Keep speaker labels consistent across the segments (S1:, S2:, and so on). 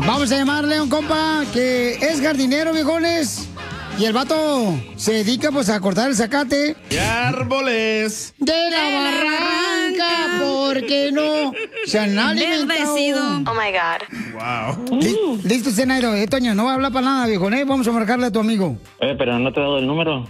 S1: Vamos a llamarle a un compa que es jardinero, viejones. Y el vato se dedica pues a cortar el zacate.
S2: ¡Y árboles!
S1: De la barranca, porque no se han alimentado.
S3: Oh my God.
S2: Wow.
S1: Listo, Zenairo. Toño, no va a hablar para nada, viejo. Vamos a marcarle a tu amigo.
S4: Pero no te he dado el número.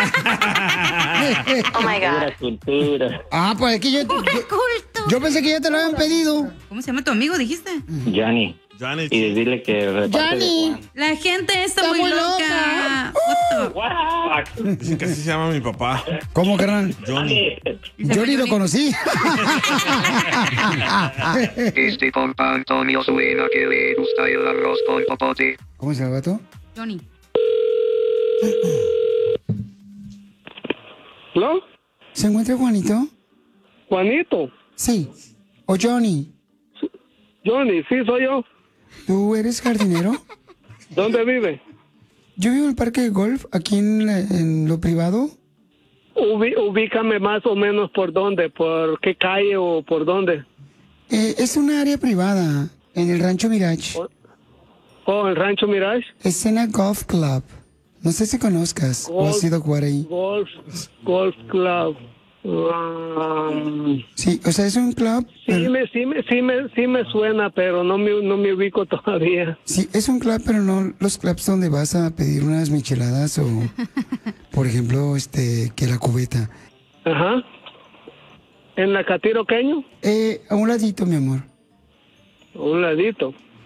S3: Oh my God.
S4: Cultura.
S1: Ah, pues es que yo pensé que ya te lo habían pedido.
S5: ¿Cómo se llama tu amigo, dijiste?
S4: Johnny.
S2: Johnny.
S4: Y dile que... de parte de
S1: Johnny.
S4: Juan.
S5: La gente está muy loca.
S2: Dicen que así se llama mi papá.
S1: ¿Cómo, carnal?
S2: Johnny.
S1: Yo ni lo conocí.
S6: Este compa Antonio suena que le gusta el arroz con popote.
S1: ¿Cómo se llama el vato?
S5: Johnny.
S7: ¿No?
S1: ¿Se encuentra Juanito?
S7: Juanito.
S1: Sí. ¿O Johnny?
S7: Johnny, sí, soy yo.
S1: ¿Tú eres jardinero?
S7: ¿Dónde vive?
S1: Yo vivo en el parque de golf, aquí en lo privado.
S7: Ubícame más o menos por dónde, por qué calle o por dónde.
S1: Es una área privada, en el Rancho Mirage.
S7: Oh, el Rancho Mirage.
S1: Escena Golf Club. No sé si conozcas o has ido a jugar ahí.
S7: Golf Club.
S1: Sí, o sea, es un club.
S7: Sí me suena, pero no me ubico todavía.
S1: Sí, es un club, pero no los clubs donde vas a pedir unas micheladas o, por ejemplo, que la cubeta.
S7: Ajá. ¿En la Catiro Queño?
S1: A un ladito, mi amor.
S7: A un ladito.